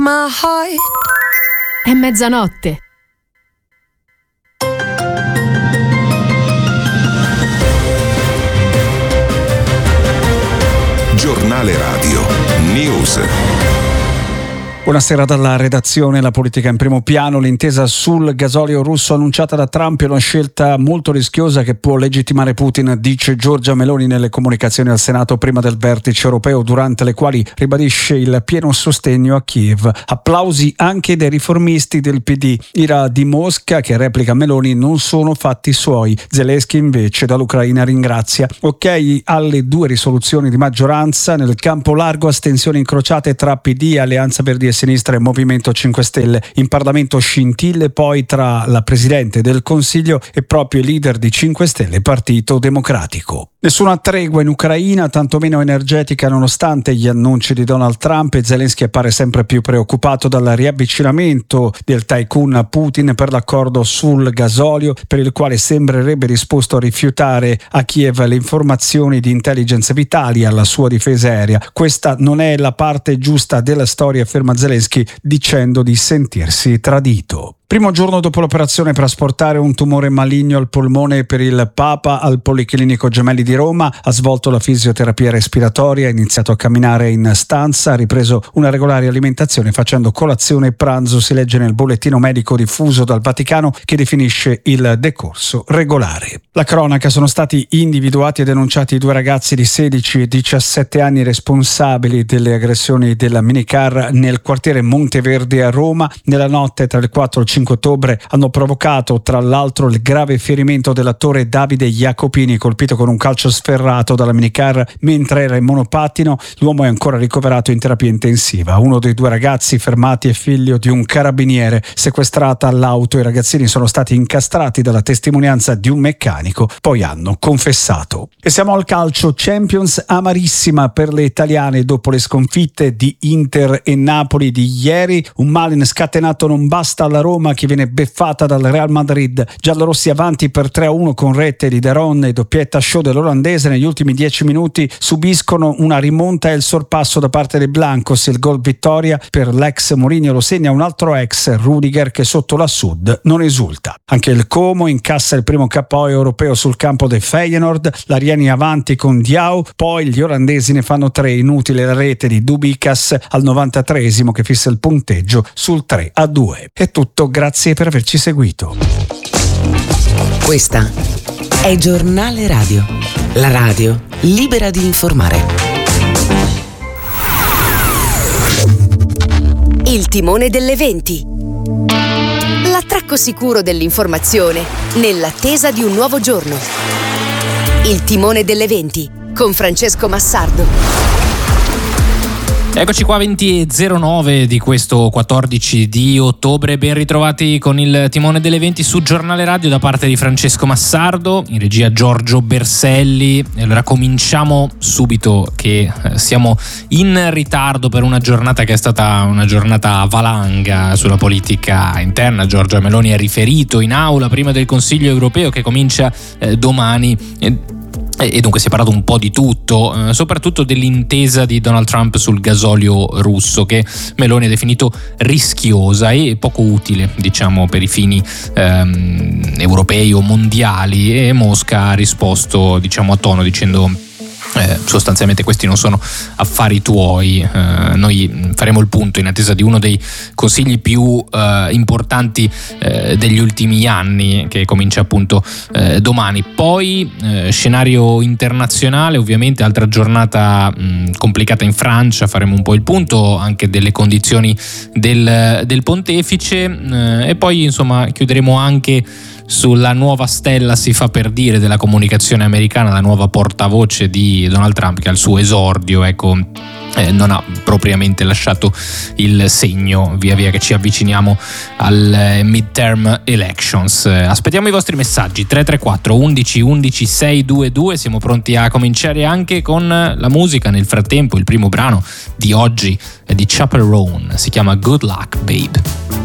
My heart. È mezzanotte. Giornale Radio News. Buonasera dalla redazione. La politica in primo piano. L'intesa sul gasolio russo annunciata da Trump è una scelta molto rischiosa che può legittimare Putin, dice Giorgia Meloni nelle comunicazioni al Senato prima del vertice europeo, durante le quali ribadisce il pieno sostegno a Kiev. Applausi anche dai riformisti del PD. Ira di Mosca, che replica Meloni, non sono fatti suoi. Zelensky invece dall'Ucraina ringrazia. Ok alle 2 risoluzioni di maggioranza. Nel campo largo astensioni incrociate tra PD, Alleanza Verdi e Sinistra e Movimento 5 Stelle. In Parlamento scintille poi tra la Presidente del Consiglio e proprio il leader di 5 Stelle, Partito Democratico. Nessuna tregua in Ucraina, tantomeno energetica, nonostante gli annunci di Donald Trump, e Zelensky appare sempre più preoccupato dal riavvicinamento del tycoon a Putin per l'accordo sul gasolio, per il quale sembrerebbe disposto a rifiutare a Kiev le informazioni di intelligence vitali alla sua difesa aerea. Questa non è la parte giusta della storia, afferma Zelensky, dicendo di sentirsi tradito. Primo giorno dopo l'operazione per asportare un tumore maligno al polmone per il Papa al Policlinico Gemelli di Roma, ha svolto la fisioterapia respiratoria, ha iniziato a camminare in stanza, ha ripreso una regolare alimentazione facendo colazione e pranzo, si legge nel bollettino medico diffuso dal Vaticano che definisce il decorso regolare. La cronaca: sono stati individuati e denunciati 2 ragazzi di 16 e 17 anni responsabili delle aggressioni della minicar nel quartiere Monteverde a Roma. Nella notte tra il 4 e il 5 ottobre hanno provocato tra l'altro il grave ferimento dell'attore Davide Jacopini, colpito con un calcio sferrato dalla minicar mentre era in monopattino. L'uomo è ancora ricoverato in terapia intensiva. Uno dei 2 ragazzi fermati è figlio di un carabiniere. Sequestrata l'auto, i ragazzini sono stati incastrati dalla testimonianza di un meccanico, poi hanno confessato. E siamo al calcio. Champions amarissima per le italiane dopo le sconfitte di Inter e Napoli di ieri. Un male scatenato non basta alla Roma, che viene beffata dal Real Madrid. Giallorossi avanti per 3-1 con rete di De Ron e doppietta show dell'olandese. Negli ultimi 10 minuti subiscono una rimonta e il sorpasso da parte dei Blancos. Il gol vittoria per l'ex Mourinho lo segna un altro ex, Rudiger, che sotto la Sud non esulta. Anche il Como incassa il primo KO europeo sul campo del Feyenoord. L'Ariani avanti con Diao, poi gli olandesi ne fanno 3. Inutile la rete di Dubicas al 93esimo che fissa il punteggio sul 3-2. È tutto, grazie per averci seguito. Questa è Giornale Radio, la radio libera di informare. Il timone delle 20. L'attracco sicuro dell'informazione nell'attesa di un nuovo giorno. Il timone delle 20 con Francesco Massardo. Eccoci qua, 20.09 di questo 14 di ottobre. Ben ritrovati con il timone delle 20 su Giornale Radio da parte di Francesco Massardo, in regia Giorgio Berselli. E allora cominciamo subito, che siamo in ritardo per una giornata che è stata una giornata valanga sulla politica interna. Giorgia Meloni ha riferito in aula prima del Consiglio europeo che comincia domani. E dunque si è parlato un po' di tutto, soprattutto dell'intesa di Donald Trump sul gasolio russo, che Meloni ha definito rischiosa e poco utile, diciamo, per i fini europei o mondiali, e Mosca ha risposto, diciamo, a tono dicendo sostanzialmente questi non sono affari tuoi, noi faremo il punto in attesa di uno dei consigli più importanti degli ultimi anni, che comincia appunto domani. Poi scenario internazionale, ovviamente altra giornata complicata in Francia, faremo un po' il punto anche delle condizioni del pontefice, e poi insomma chiuderemo anche sulla nuova stella, si fa per dire, della comunicazione americana, la nuova portavoce di Donald Trump, che al suo esordio non ha propriamente lasciato il segno via via che ci avviciniamo al midterm elections. Aspettiamo i vostri messaggi 334 11 11 622. Siamo pronti a cominciare anche con la musica. Nel frattempo il primo brano di oggi è di Chaperone, si chiama Good Luck Babe.